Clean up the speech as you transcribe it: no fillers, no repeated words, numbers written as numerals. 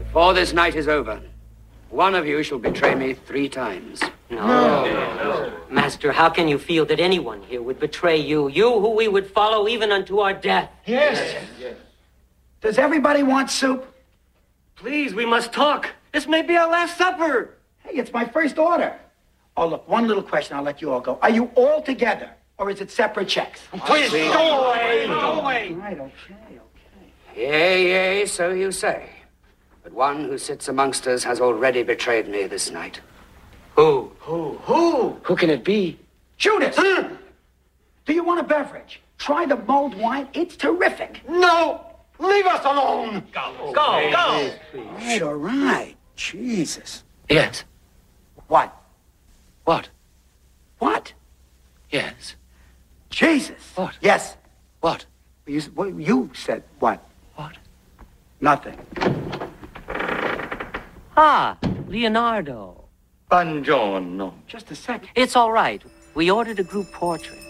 Before this night is over, one of you shall betray me 3 times. No. Master, how can you feel that anyone here would betray you? You who we would follow even unto our death. Yes. Does everybody want soup? Please, we must talk. This may be our last supper. Hey, it's my first order. Oh, look, one little question, I'll let you all go. Are you all together, or is it separate checks? Please, go away. Go away. Right, okay. Yea, so you say. But one who sits amongst us has already betrayed me this night. Who? Who can it be? Judas! Do you want a beverage? Try the mulled wine. It's terrific. No! Leave us alone! Go. All right. Jesus. Yes. What? What? What? Yes. Jesus. What? Yes. What? You said what? What? Nothing. Ah, Leonardo. Buongiorno. Just a second. It's all right. We ordered a group portrait.